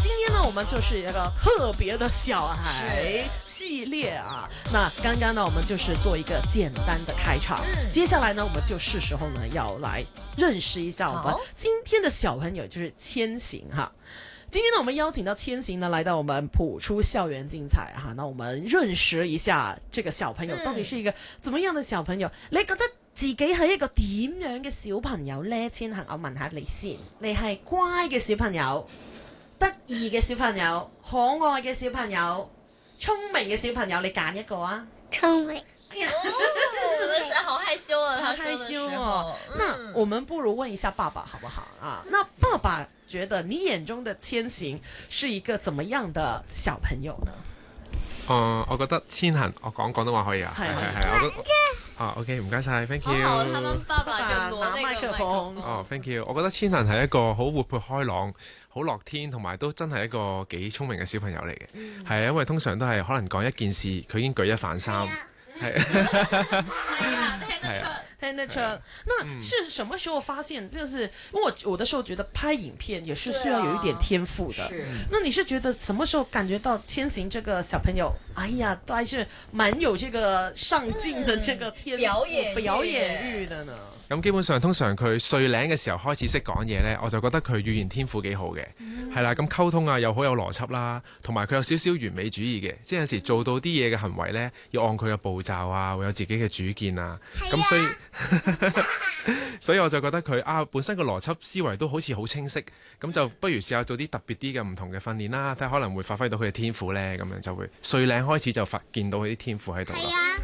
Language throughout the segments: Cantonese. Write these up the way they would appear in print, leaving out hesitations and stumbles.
今天呢，我们就是一个特别的小孩系列啊。那刚刚呢，我们就是做一个简单的开场。接下来呢，我们就是时候呢，要来认识一下我们今天的小朋友，就是千行哈。今天呢，我们邀請到千行呢，來到我們普出校園精彩哈。那我們認識一下這個小朋友到底是一個怎麼樣的小朋友？你覺得自己係一個點樣嘅小朋友呢？千行，我問下你先，你係乖嘅小朋友、得意嘅小朋友、可愛嘅小朋友、聰明嘅小朋友，你揀一個啊？ 聰明。 好害羞啊， 好害羞哦。那我們不如問一下爸爸好不好啊？那爸爸覺得你眼中的千行是一個怎麼樣的小朋友呢？ 我覺得千行，我講廣東話可以啊。係，我覺得OK， 唔該晒 ，thank you。 好，他們爸爸就拿麥克風。 thank you。我覺得千行係一個好活潑開朗、好樂天，同埋都真係一個幾聰明嘅小朋友嚟嘅。係因為通常都係可能講一件事，佢已經舉一反三。係啊。 聽得出，那是什麼時候發現？就是因為我的時候覺得拍影片也是需要有一點天賦的。那你是覺得什麼時候感覺到千行這個小朋友，哎呀，都還是蠻有這個上進的這個天賦表演欲的呢？ 咁基本上通常佢歲零嘅時候開始識講嘢呢，我就覺得佢語言天賦幾好嘅，係啦，咁溝通啊又好有邏輯啦，同埋佢有少少完美主義嘅，即係有時做到啲嘢嘅行為呢，要按佢嘅步驟啊，會有自己嘅主見啊，咁所以我就覺得佢本身個邏輯思維都好似好清晰，咁就不如試下做啲特別啲嘅唔同嘅訓練啦，睇下可能會發揮到佢嘅天賦呢，咁樣就會歲零開始就見到佢啲天賦喺度啦。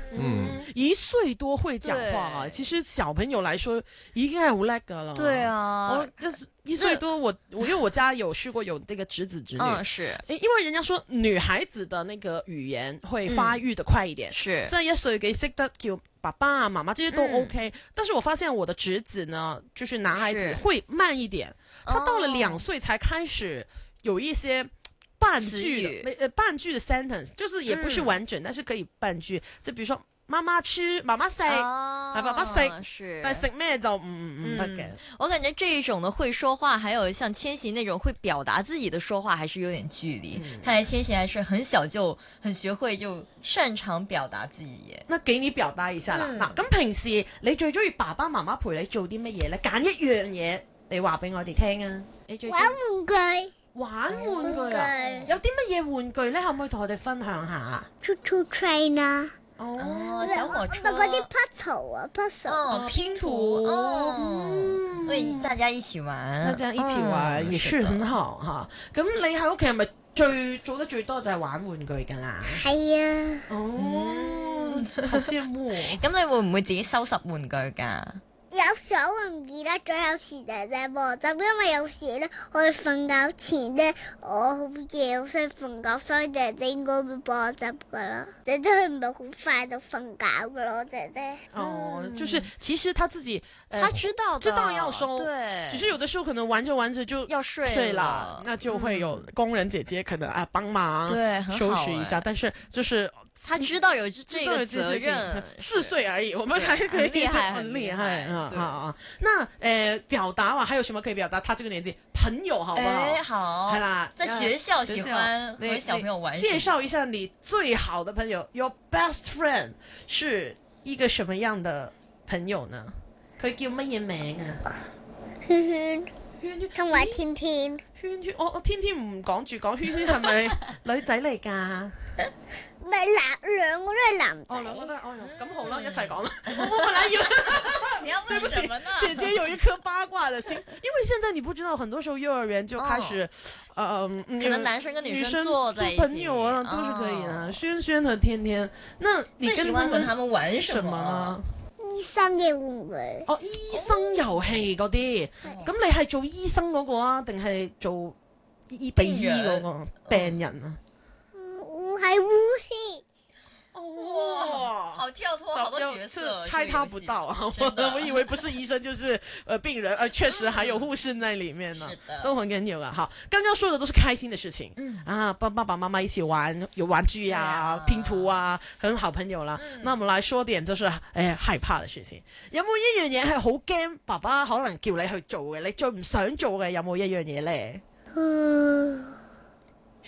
1歲多會講話啊，其實小朋友來說已經係好叻噶啦。 對啊， 就是1歲多，因為我家有試過有這個侄子侄女， 是， 因為人家說女孩子的那個語言會發育得快一點， 是， 在1歲幾識得叫爸爸啊媽媽這些都 OK，但是我發現我的侄子呢，就是男孩子會慢一點，他到了2歲才開始有一些半句的 sentence， 就是也不是完整，但是可以半句，就比如說媽媽吃，媽媽食，爸爸食，但食咩就唔得嘅。 我感覺這一種的會說話，還有像千行那種會表達自己的說話，還是有點距離。看來千行還是很小就很學會就擅長表達自己嘅。 那給你表達一下啦。嗱，咁平時你最中意爸爸媽媽陪你做啲乜嘢咧？揀一樣嘢，你話俾我哋聽啊！你最玩玩具。 玩玩具啊？有啲乜嘢玩具咧？可唔可以同我哋分享下 ？Choo-choo train 啊！ 哦，小火車。 嗰啲 puzzle 啊 ，puzzle。 拼圖。對，大家一起玩。 大家一起玩，也是很好哈。咁你喺屋企係咪做得最多就係玩玩具㗎啦？ 係啊。 哦，好羨慕。 咁你會唔會自己收拾玩具㗎？ 有時候我唔記得咗，有時姐姐幫我執，因為有時咧我哋瞓覺前咧我好夜好想瞓覺，所以姐姐應該會幫我執噶啦。姐姐佢唔係好快就瞓覺噶咯，姐姐。 哦，就是其實他自己他知道要收， 對， 只是有的時候可能玩着玩着就要睡了，那就會有工人姐姐可能幫忙收拾一下，但是就是他知道有這個責任 ，4歲而已，我們還可以很厲害啊！那表達話還有什麼可以表達？他這個年紀朋友好不好？ 好， 係啦， 在學校喜歡和小朋友玩。 介紹一下你最好的朋友 ，Your best friend 是一個什麼樣的朋友呢？佢叫乜嘢名啊？ 圈圈，圈圈同埋天天。 圈圈，我天天唔講住講圈圈係咪女仔嚟㗎？ 唔係兩個都係男仔。 哦，兩個都係，咁好啦，一齊講啦。我本來以為你要問什麼呢？ 姐姐有一顆八卦的心，因為現在你不知道，很多時候幼兒園就開始， 可能男生跟女生坐在一起， 朋友啊都是可以的。萱萱和天天，那你最喜歡和他們玩什麼呢？ 醫生嘅玩具。 哦，醫生遊戲嗰啲，咁你係做醫生嗰個啊，定係做俾醫嗰個病人啊？ 我係護士。 哇，好跳脱，好多角色， 猜他不到啊！我以為不是醫生就是病人，確實還有護士在裡面呢，都很緊要啊！好，剛剛說的都是開心的事情，幫爸爸媽媽一起玩，有玩具啊、拼圖啊，很好朋友啦。那我們來說點就是害怕的事情，有冇一樣嘢係好驚爸爸可能叫你去做嘅，你最唔想做嘅有冇一樣嘢咧？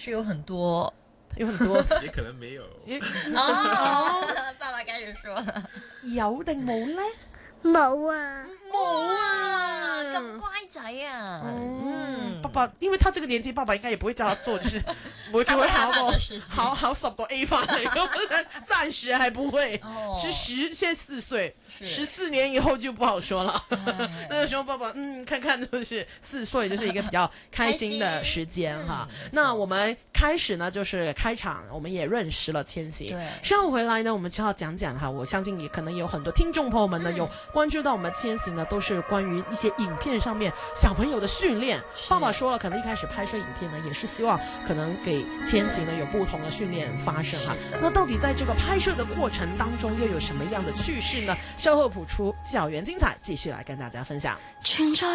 是有很多有很多也可能沒有。 哦，爸爸開始說了， 有定冇呢？ 冇啊， 冇啊，咁乖仔啊， 爸爸，因為他這個年紀，爸爸應該也不會叫他做，就是不會叫佢考10個 A 翻嚟，暫時還不會。現在4歲，14年以後就不好說了。那個時候爸爸，看看就是4歲，就是一個比較開心的時間哈。那我們開始呢，就是開場，我們也認識了千禧。稍後回來呢，我們就要講講哈。我相信也可能有很多聽眾朋友們呢，有關注到我們千禧呢，都是關於一些影片上面小朋友的訓練。爸爸說了，可能一開始拍攝影片呢，也是希望可能給千禧呢有不同的訓練發生哈。那到底在這個拍攝的過程當中，又有什麼樣的趣事呢？稍後譜出校園精彩，繼續來跟大家分享。